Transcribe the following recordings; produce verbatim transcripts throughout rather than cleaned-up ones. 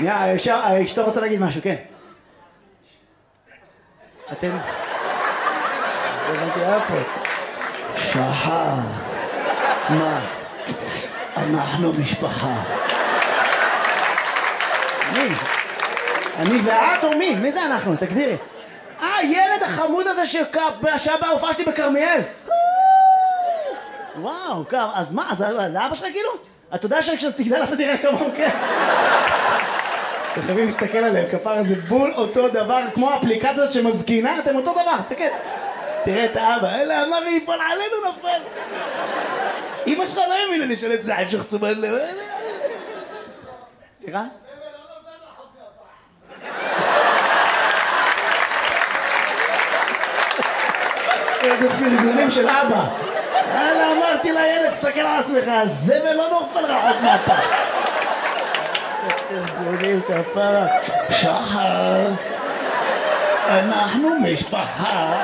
שנייה, אשתו רוצה להגיד משהו, כן. אתם... הבנתי, היה פה. שחר. מה? אנחנו משפחה. מי? אני ואת או מי? מי זה אנחנו? תגדירי. אה, ילד החמוד הזה שהיה בהופעה שלי בכרמיאל. וואו, אז מה? זה אבא שלך כאילו? אתה יודע שכשתגדל אתה תראה כמוהו, כן? אתם חייבים להסתכל עליהם, כפר זה בול אותו דבר, כמו האפליקציות שמזקינה, אתם אותו דבר, תסתכל. תראה את האבא, אלה אמר לי, יפול עלינו נפל. אמא שלך לא האמינה לי של את זה, המשך צומת לב. סליחה? איזה פרגונים של אבא. אלא אמרתי לילד, תסתכל על עצמך, הזבל לא נופל רחוק מהפה. פרגונים כפרה. שחר, אנחנו משפחה.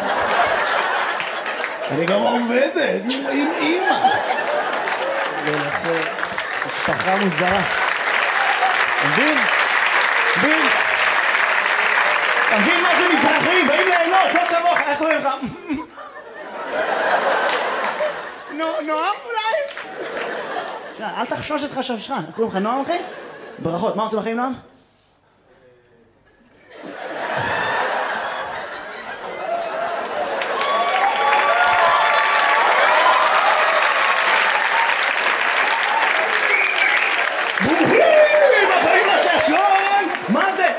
אני גם עובדת עם אמא. משפחה מוזרה. מבין? מבין? מבין מה זה מזרחים? באים ליהנות, לא כמוך, איך קוראים לך? נועם אולי? אל תחשוש את חששך, איך קוראים לך נועם אחי? ברכות, מה עושים בחיים נועם? ברוכים הבאים לשעשועון! מה זה?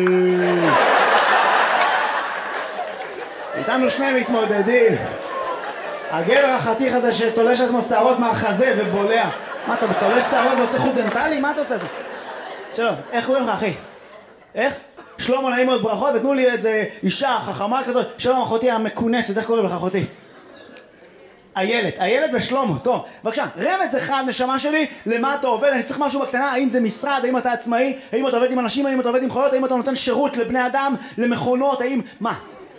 איתנו שני מתמודדים. הגבר החתיך הזה שתולש עצמו שערות מהחזה ובולע. מה אתה תולש שערות ועושה חוט דנטלי? מה אתה עושה זה? שלום, איך קוראים לך אחי? איך? שלמה נעים מאוד ברכות ותנו לי איזה אישה חכמה כזאת. שלום אחותי המכונסת, איך קוראים לך אחותי? איילת, איילת ושלמה, טוב. בבקשה, רמז אחד נשמה שלי, למה אתה עובד? אני צריך משהו בקטנה, האם זה משרד, האם אתה עצמאי, האם אתה עובד עם אנשים, האם אתה עובד עם חיות, האם אתה נותן שירות לבני אדם, למכונות, האם... מה?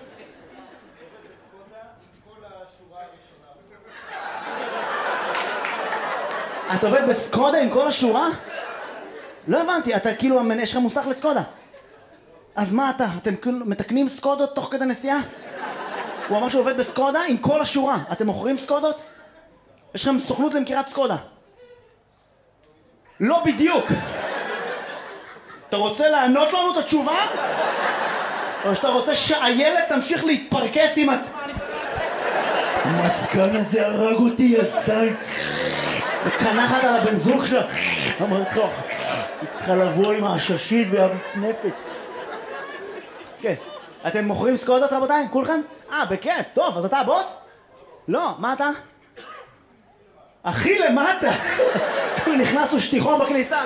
אתה עובד בסקודה עם כל השורה? לא הבנתי, אתה כאילו, יש לך מוסך לסקודה. אז מה אתה? אתם כאילו מתקנים סקודות תוך כדי נסיעה? הוא אמר שהוא עובד בסקודה עם כל השורה. אתם מוכרים סקודות? יש לכם סוכנות למכירת סקודה. לא בדיוק. אתה רוצה לענות לנו את התשובה? או שאתה רוצה שהילד תמשיך להתפרקס עם עצמה? המסכן הזה הרג אותי, יזן. וקנחת על הבן זוג שלה. אמרת לו, היא צריכה לבוא עם העששית והמצנפת. כן. אתם מוכרים סקודות רבותיי? כולכם? אה, בכיף. טוב, אז אתה הבוס? לא, מה אתה? הכי למטה. נכנסו שטיחון בכניסה.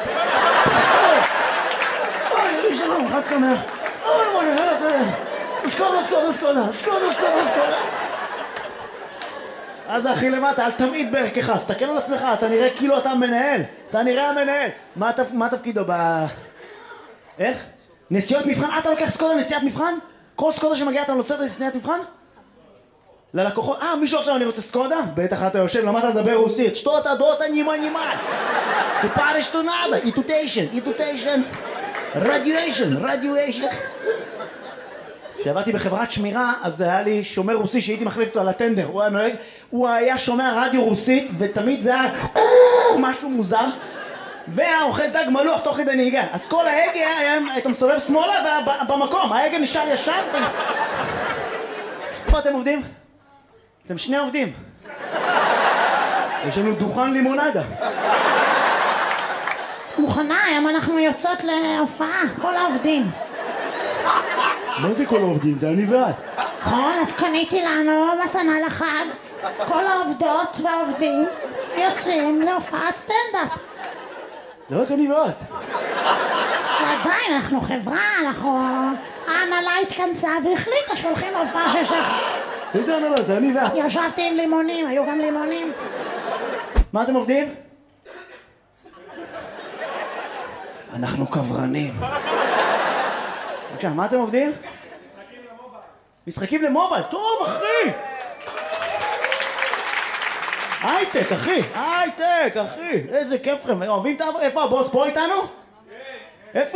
אוי, שלום, חג שמח. אוי, אוי, סקודה, סקודה, סקודה, סקודה, סקודה, סקודה. אז הכי למטה, אל תמיד בערכך, סתכל על עצמך, אתה נראה כאילו אתה מנהל. אתה נראה המנהל. מה תפקידו ב... איך? נסיעות מבחן? אתה לוקח סקודה נסיעת מבחן? כל סקודה שמגיעה אתה נוצאת לסניית מבחן? ללקוחות, אה מישהו עכשיו אני רוצה סקודה? בטח אתה יושב, למדת לדבר רוסית. שטות הדות הנימה נימה. תפרש תונדה, איטוטיישן, איטוטיישן. רדיואשן, רדיואשן. כשעבדתי בחברת שמירה, אז היה לי שומר רוסי שהייתי מחליף אותו על הטנדר. הוא היה נוהג, הוא היה שומע רדיו רוסית, ותמיד זה היה משהו מוזר. והיה אוכל דג מלוח תוך כדי נהיגה. אז כל ההגה היית מסובב שמאלה ובמקום, ההגה נשאר ישר. איפה אתם עובדים? אתם שני עובדים. יש לנו דוכן לימונדה. מוכנה, היום אנחנו יוצאות להופעה, כל העובדים. מה זה כל העובדים? זה אני ואת. נכון, אז קניתי לנו מתנה לחג. כל העובדות והעובדים יוצאים להופעת סטנדאפ. לא רק אני ואת. עדיין, אנחנו חברה, אנחנו... ההנהלה התכנסה והחליטה שהולכים להופעה של שחר. איזה הנהלה? זה אני ואת. ישבתי עם לימונים, היו גם לימונים. מה אתם עובדים? אנחנו קברנים. בבקשה, מה אתם עובדים? משחקים למובייל. משחקים למובייל? טוב, אחי! הייטק, אחי! הייטק, אחי! איזה כיף לכם. אוהבים את... איפה הבוס פה איתנו?